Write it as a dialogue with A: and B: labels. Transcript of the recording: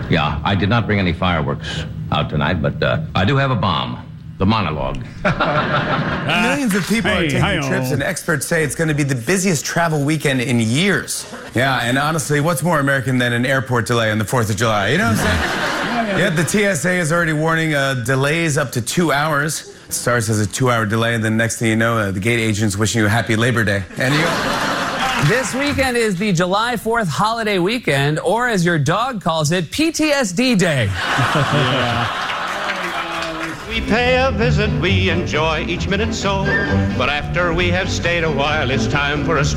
A: Yeah, I did not bring any fireworks out tonight, but I do have a bomb. The monologue.
B: Millions of people are taking trips, and experts say it's going to be the busiest travel weekend in years. Yeah, and honestly, what's more American than an airport delay on the 4th of July? You know what I'm saying? Yeah, the TSA is already warning delays up to 2 hours. Stars has a 2-hour delay, and then next thing you know, the gate agent's wishing you a happy Labor Day. And
C: This weekend is the July 4th holiday weekend, or as your dog calls it, PTSD Day.
D: Yeah. We pay a visit, we enjoy each minute so, but after we have stayed a while, it's time for a